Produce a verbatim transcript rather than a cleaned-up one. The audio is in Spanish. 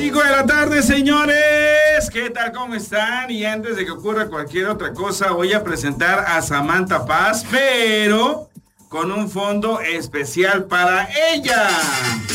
Cinco de la tarde, señores. ¿Qué tal? ¿Cómo están? Y antes de que ocurra cualquier otra cosa, voy a presentar a Samantha Paz, pero con un fondo especial para ella.